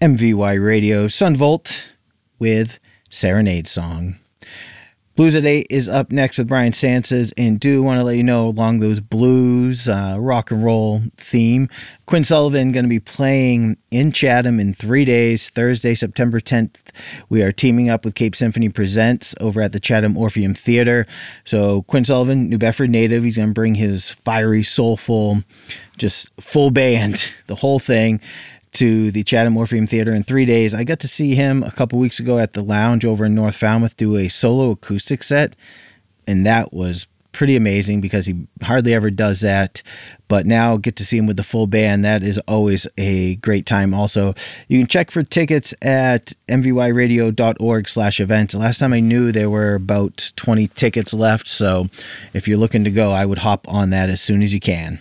MVY Radio, Sunvolt with Serenade Song. Blues at 8 is up next with Brian Sanchez, and do want to let you know, along those blues, rock and roll theme, Quinn Sullivan going to be playing in Chatham in 3 days, Thursday, September 10th. We are teaming up with Cape Symphony Presents over at the Chatham Orpheum Theater. So Quinn Sullivan, New Bedford native, he's going to bring his fiery, soulful, just full band, the whole thing, to the Chatham Orpheum Theater in 3 days. I got to see him a couple weeks ago at the Lounge over in North Falmouth do a solo acoustic set, and that was pretty amazing because he hardly ever does that. But now get to see him with the full band. That is always a great time. Also, you can check for tickets at mvyradio.org/events. Last time I knew there were about 20 tickets left, so if you're looking to go, I would hop on that as soon as you can.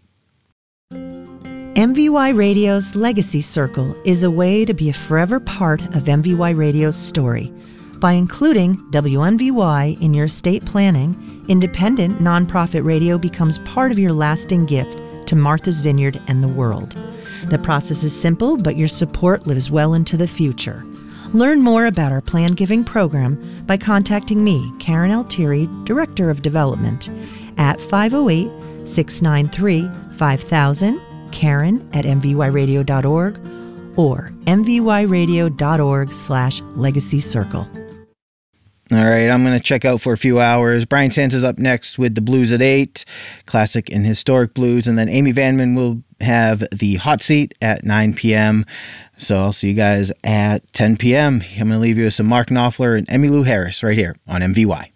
MVY Radio's Legacy Circle is a way to be a forever part of MVY Radio's story. By including WMVY in your estate planning, independent nonprofit radio becomes part of your lasting gift to Martha's Vineyard and the world. The process is simple, but your support lives well into the future. Learn more about our planned giving program by contacting me, Karen Altieri, Director of Development, at 508-693-5000, Karen at mvyradio.org, or mvyradio.org/legacy circle. All right, I'm going to check out for a few hours. Brian Sanchez is up next with the Blues at 8, classic and historic blues, and then Amy Vanman will have the hot seat at 9 p.m. So I'll see you guys at 10 p.m. I'm going to leave you with some Mark Knopfler and Emmylou Harris right here on MVY.